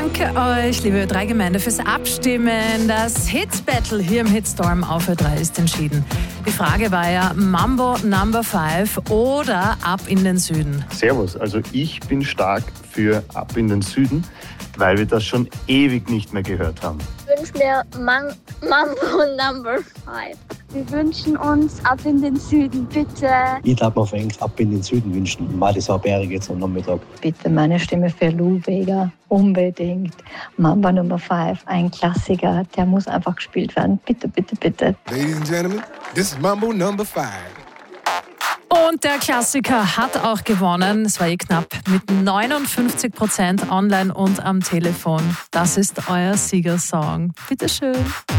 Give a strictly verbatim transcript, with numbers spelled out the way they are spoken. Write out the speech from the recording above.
Danke euch, liebe drei Gemeinde, fürs Abstimmen. Das Hits-Battle hier im Hitstorm auf Ö drei ist entschieden. Die Frage war ja Mambo Number fünf oder Ab in den Süden. Servus, also ich bin stark für Ab in den Süden, weil wir das schon ewig nicht mehr gehört haben. Ich wünsche mir Man- Mambo Number fünf. Wir wünschen uns Ab in den Süden, bitte. Ich darf mir auf Englisch Ab in den Süden wünschen. Madison Berg jetzt am Nachmittag. Bitte meine Stimme für Lou Bega. Unbedingt. Mambo Nummer fünf, ein Klassiker. Der muss einfach gespielt werden. Bitte, bitte, bitte. Ladies and gentlemen, this is Mambo Number five. Und der Klassiker hat auch gewonnen. Es war eh knapp mit neunundfünfzig Prozent online und am Telefon. Das ist euer Siegersong. Bitteschön.